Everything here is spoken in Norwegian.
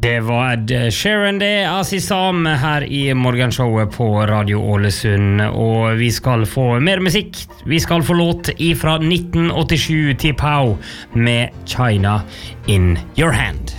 Det var Ed Sheeran det, Asisam her i morgenshowet på Radio Ålesund, og vi skal få mer musikk. Vi skal få låt ifra 1987 til Pau med China in Your Hand.